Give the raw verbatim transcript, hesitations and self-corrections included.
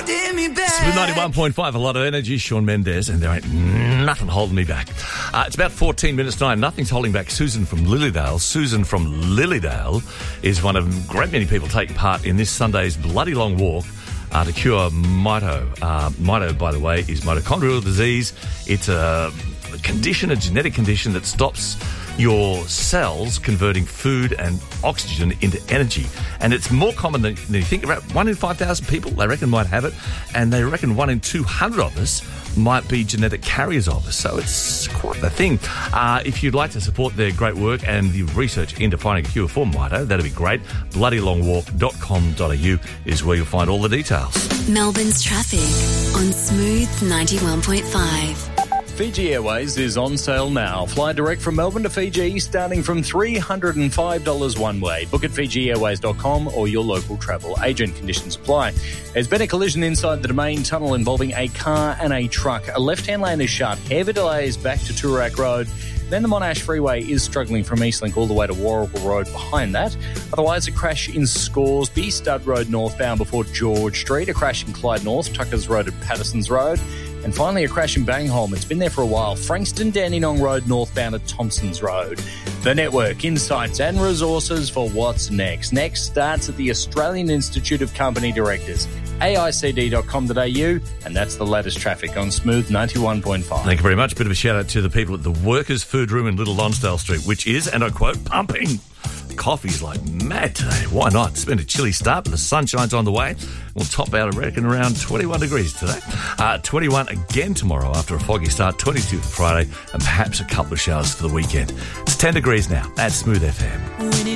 holding me back. Smooth ninety-one point five, a lot of energy, Shawn Mendes, and there ain't nothing holding me back. Uh, it's about fourteen minutes nine. Nothing's holding back Susan from Lilydale. Susan from Lilydale is one of a great many people taking part in this Sunday's bloody long walk uh, to cure mito. Uh, mito, by the way, is mitochondrial disease. It's a condition, a genetic condition that stops your cells converting food and oxygen into energy. And it's more common than, than you think. About one in five thousand people, they reckon, might have it. And they reckon one in two hundred of us might be genetic carriers of it. So it's quite the thing. Uh, if you'd like to support their great work and the research into finding a cure for mito, that'd be great. bloody long walk dot com dot a u is where you'll find all the details. Melbourne's traffic on Smooth ninety-one point five. Fiji Airways is on sale now. Fly direct from Melbourne to Fiji starting from three hundred five dollars one way. Book at fiji airways dot com or your local travel agent. Conditions apply. There's been a collision inside the Domain Tunnel involving a car and a truck. A left-hand lane is shut. Heavy delays back to Toorak Road. Then the Monash Freeway is struggling from Eastlink all the way to Warragul Road behind that. Otherwise, a crash in Scoresby, Stud Road northbound before George Street. A crash in Clyde North, Tuckers Road at Patterson's Road. And finally, a crash in Bangholm. It's been there for a while. Frankston Dandenong Road northbound at Thompson's Road. The network, insights and resources for what's next. Next starts at the Australian Institute of Company Directors, A I C D dot com dot a u, and that's the latest traffic on Smooth ninety-one point five. Thank you very much. Bit of a shout out to the people at the Workers' Food Room in Little Lonsdale Street, which is, and I quote, pumping. Coffee's like mad today. Why not? It's been a chilly start, but the sunshine's on the way. We'll top out, I reckon, around twenty-one degrees today. Uh, twenty-one again tomorrow after a foggy start, twenty-two for Friday, and perhaps a couple of showers for the weekend. It's ten degrees now. That's Smooth F M.